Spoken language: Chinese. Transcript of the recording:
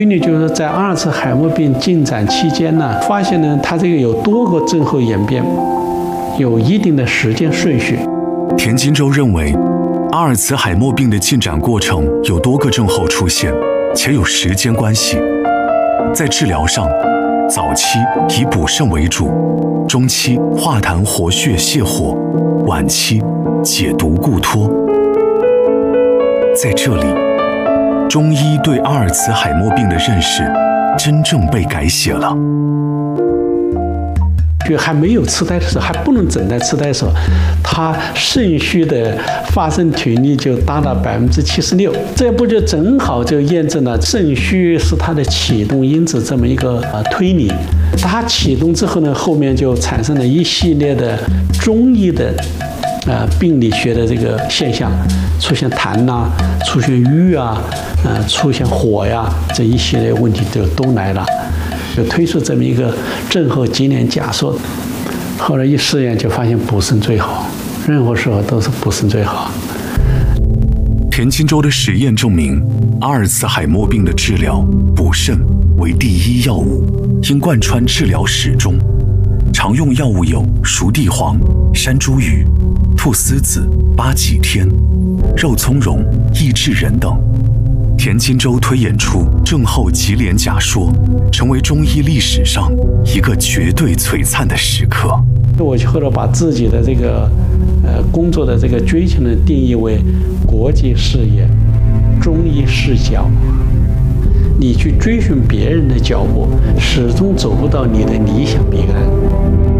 规律就是在阿尔茨海默病进展期间呢，发现呢它这个有多个症候演变，有一定的时间顺序。 田金洲认为，阿尔茨海默病的进展过程有多个症候出现，且有时间关系。在治疗上，早期以补肾为主，中期化痰活血泻火，晚期解毒固脱。在这里，中医对阿尔茨海默病的认识真正被改写了。 就还没有痴呆的时候，还不能诊断痴呆的时候，他肾虚的发生频率就达到76%，这不就正好就验证了肾虚是它的启动因子这么一个推理。它启动之后呢，后面就产生了一系列的中医的病理学的这个现象，出现痰呐，出现瘀啊，出现火呀，这一系列问题就都来了。就推出这么一个症候级联假说，后来一试验就发现补肾最好，任何时候都是补肾最好。 田金洲的实验证明，阿尔茨海默病的治疗补肾为第一要务，应贯穿治疗始终。常用药物有熟地黄、山茱萸、菟丝子、巴戟天、肉苁蓉、益智仁等。田金洲推演出症候级联假说，成为中医历史上一个绝对璀璨的时刻。 我后来把自己的这个工作的这个追求呢定义为国际视野、中医视角。你去追寻别人的脚步，始终走不到你的理想彼岸。